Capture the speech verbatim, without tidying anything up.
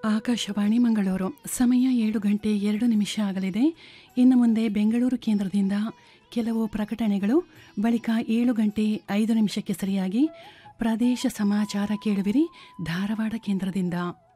ಆಕಾಶವಾಣಿ ಮಂಗಳೂರು. ಸಮಯ ಏಳು ಗಂಟೆ ಎರಡು ನಿಮಿಷ ಆಗಲಿದೆ. ಇನ್ನು ಮುಂದೆ ಬೆಂಗಳೂರು ಕೇಂದ್ರದಿಂದ ಕೆಲವು ಪ್ರಕಟಣೆಗಳು, ಬಳಿಕ ಏಳು ಗಂಟೆ ಐದು ನಿಮಿಷಕ್ಕೆ ಸರಿಯಾಗಿ ಪ್ರದೇಶ ಸಮಾಚಾರ ಕೇಳುವಿರಿ ಧಾರವಾಡ ಕೇಂದ್ರದಿಂದ.